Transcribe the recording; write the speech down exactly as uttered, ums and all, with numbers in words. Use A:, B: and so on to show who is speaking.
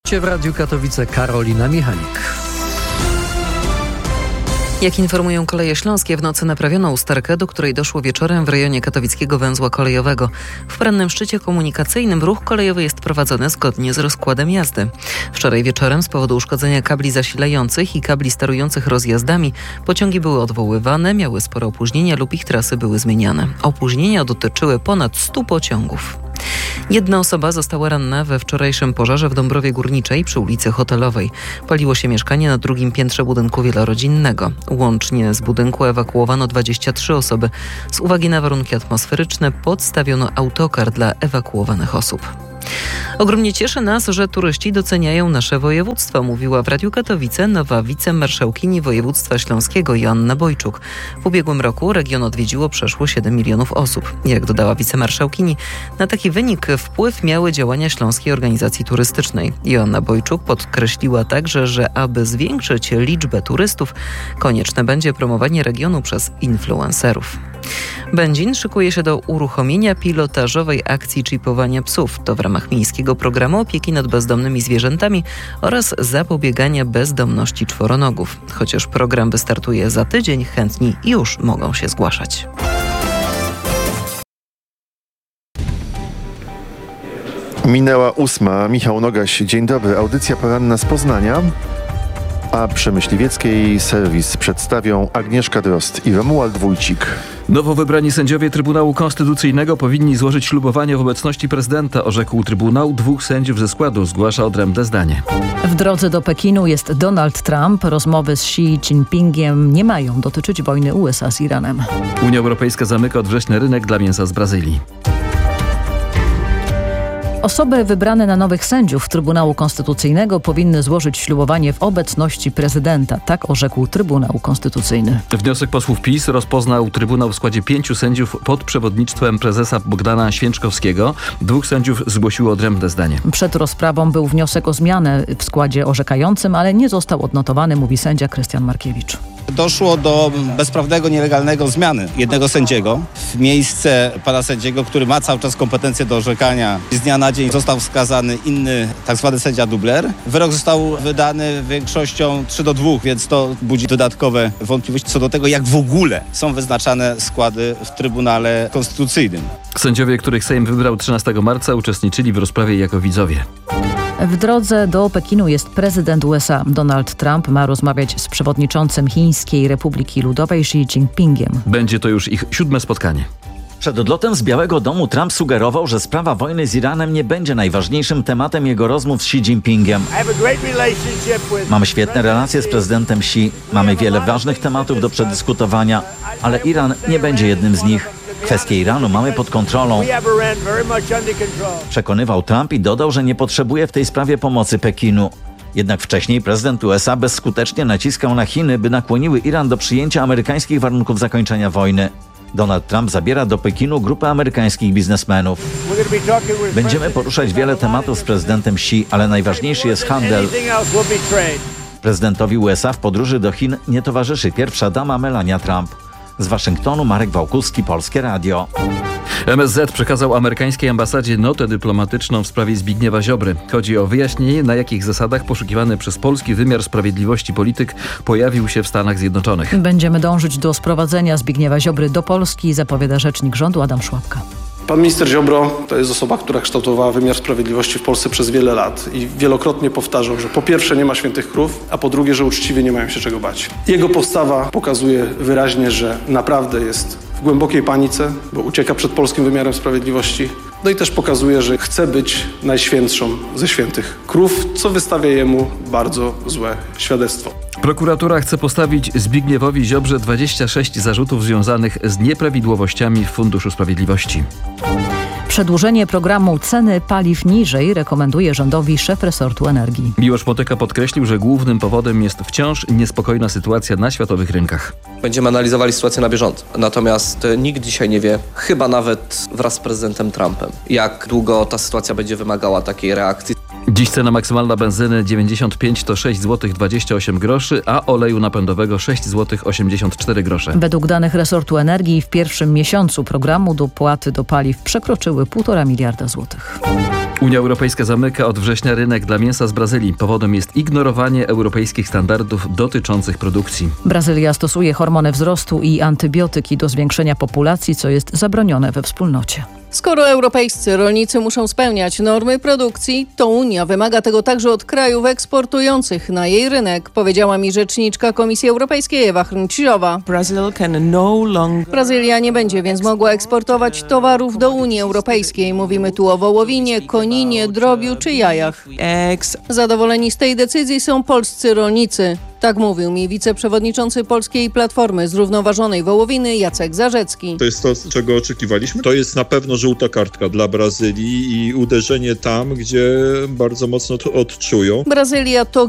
A: W Radiu Katowice Karolina Michalik.
B: Jak informują Koleje Śląskie, w nocy naprawiono usterkę, do której doszło wieczorem w rejonie katowickiego węzła kolejowego. W porannym szczycie komunikacyjnym ruch kolejowy jest prowadzony zgodnie z rozkładem jazdy. Wczoraj wieczorem z powodu uszkodzenia kabli zasilających i kabli sterujących rozjazdami pociągi były odwoływane, miały spore opóźnienia lub ich trasy były zmieniane. Opóźnienia dotyczyły ponad stu pociągów. Jedna osoba została ranna we wczorajszym pożarze w Dąbrowie Górniczej przy ulicy Hotelowej. Paliło się mieszkanie na drugim piętrze budynku wielorodzinnego. Łącznie z budynku ewakuowano dwadzieścia trzy osoby. Z uwagi na warunki atmosferyczne podstawiono autokar dla ewakuowanych osób. Ogromnie cieszy nas, że turyści doceniają nasze województwo, mówiła w Radiu Katowice nowa wicemarszałkini województwa śląskiego Joanna Bojczuk. W ubiegłym roku region odwiedziło przeszło siedem milionów osób. Jak dodała wicemarszałkini, na taki wynik wpływ miały działania Śląskiej Organizacji Turystycznej. Joanna Bojczuk podkreśliła także, że aby zwiększyć liczbę turystów, konieczne będzie promowanie regionu przez influencerów. Będzin szykuje się do uruchomienia pilotażowej akcji czipowania psów. To w ramach miejskiego programu opieki nad bezdomnymi zwierzętami oraz zapobiegania bezdomności czworonogów. Chociaż program wystartuje za tydzień, chętni już mogą się zgłaszać.
C: Minęła ósma. Michał Nogaś, dzień dobry. Audycja poranna z Poznania. A przy Myśliwieckiej serwis przedstawią Agnieszka Drozd i Romuald Wójcik.
D: Nowo wybrani sędziowie Trybunału Konstytucyjnego powinni złożyć ślubowanie w obecności prezydenta, orzekł Trybunał. Dwóch sędziów ze składu zgłasza odrębne zdanie.
E: W drodze do Pekinu jest Donald Trump. Rozmowy z Xi Jinpingiem nie mają dotyczyć wojny U S A z Iranem.
D: Unia Europejska zamyka od września rynek dla mięsa z Brazylii.
E: Osoby wybrane na nowych sędziów Trybunału Konstytucyjnego powinny złożyć ślubowanie w obecności prezydenta. Tak orzekł Trybunał Konstytucyjny.
D: Wniosek posłów PiS rozpoznał Trybunał w składzie pięciu sędziów pod przewodnictwem prezesa Bogdana Święczkowskiego. Dwóch sędziów zgłosiło odrębne zdanie.
E: Przed rozprawą był wniosek o zmianę w składzie orzekającym, ale nie został odnotowany, mówi sędzia Krystian Markiewicz.
F: Doszło do bezprawnego, nielegalnego zmiany jednego sędziego w miejsce pana sędziego, który ma cały czas kompetencje do orzekania. Z dnia na dzień został wskazany inny, tak zwany sędzia dubler. Wyrok został wydany większością trzy do dwóch, więc to budzi dodatkowe wątpliwości co do tego, jak w ogóle są wyznaczane składy w Trybunale Konstytucyjnym.
D: Sędziowie, których Sejm wybrał trzynastego marca, uczestniczyli w rozprawie jako widzowie.
E: W drodze do Pekinu jest prezydent U S A. Donald Trump ma rozmawiać z przewodniczącym Chińskiej Republiki Ludowej Xi Jinpingiem.
D: Będzie to już ich siódme spotkanie.
G: Przed odlotem z Białego Domu Trump sugerował, że sprawa wojny z Iranem nie będzie najważniejszym tematem jego rozmów z Xi Jinpingiem. Mamy świetne relacje z prezydentem Xi, mamy wiele ważnych tematów do przedyskutowania, ale Iran nie będzie jednym z nich. Kwestię Iranu mamy pod kontrolą, przekonywał Trump i dodał, że nie potrzebuje w tej sprawie pomocy Pekinu. Jednak wcześniej prezydent U S A bezskutecznie naciskał na Chiny, by nakłoniły Iran do przyjęcia amerykańskich warunków zakończenia wojny. Donald Trump zabiera do Pekinu grupę amerykańskich biznesmenów. Będziemy poruszać wiele tematów z prezydentem Xi, ale najważniejszy jest handel. Prezydentowi U S A w podróży do Chin nie towarzyszy pierwsza dama Melania Trump. Z Waszyngtonu Marek Wałkuski, Polskie Radio.
D: M S Z przekazał amerykańskiej ambasadzie notę dyplomatyczną w sprawie Zbigniewa Ziobry. Chodzi o wyjaśnienie, na jakich zasadach poszukiwany przez polski wymiar sprawiedliwości polityk pojawił się w Stanach Zjednoczonych.
E: Będziemy dążyć do sprowadzenia Zbigniewa Ziobry do Polski, zapowiada rzecznik rządu Adam Szłapka.
H: Pan minister Ziobro to jest osoba, która kształtowała wymiar sprawiedliwości w Polsce przez wiele lat i wielokrotnie powtarzał, że po pierwsze nie ma świętych krów, a po drugie, że uczciwie nie mają się czego bać. Jego postawa pokazuje wyraźnie, że naprawdę jest w głębokiej panice, bo ucieka przed polskim wymiarem sprawiedliwości. No i też pokazuje, że chce być najświętszą ze świętych krów, co wystawia jemu bardzo złe świadectwo.
D: Prokuratura chce postawić Zbigniewowi Ziobrze dwadzieścia sześć zarzutów związanych z nieprawidłowościami w Funduszu Sprawiedliwości.
E: Przedłużenie programu ceny paliw niżej rekomenduje rządowi szef resortu energii.
D: Miłosz Motyka podkreślił, że głównym powodem jest wciąż niespokojna sytuacja na światowych rynkach.
I: Będziemy analizowali sytuację na bieżąco. Natomiast nikt dzisiaj nie wie, chyba nawet wraz z prezydentem Trumpem, jak długo ta sytuacja będzie wymagała takiej reakcji.
D: Dziś cena maksymalna benzyny dziewięćdziesiąt pięć to sześć złotych dwadzieścia osiem groszy, a oleju napędowego sześć złotych osiemdziesiąt cztery grosze.
E: Według danych resortu energii w pierwszym miesiącu programu dopłaty do paliw przekroczyły półtora miliarda złotych.
D: Unia Europejska zamyka od września rynek dla mięsa z Brazylii. Powodem jest ignorowanie europejskich standardów dotyczących produkcji.
E: Brazylia stosuje hormony wzrostu i antybiotyki do zwiększenia populacji, co jest zabronione we wspólnocie.
J: Skoro europejscy rolnicy muszą spełniać normy produkcji, to Unia wymaga tego także od krajów eksportujących na jej rynek, powiedziała mi rzeczniczka Komisji Europejskiej Ewa Hrnczirowa. Brazylia nie będzie więc mogła eksportować towarów do Unii Europejskiej. Mówimy tu o wołowinie, koninie, drobiu czy jajach. Zadowoleni z tej decyzji są polscy rolnicy. Tak mówił mi wiceprzewodniczący Polskiej Platformy Zrównoważonej Wołowiny Jacek Zarzecki.
K: To jest to, czego oczekiwaliśmy. To jest na pewno żółta kartka dla Brazylii i uderzenie tam, gdzie bardzo mocno to odczują.
J: Brazylia to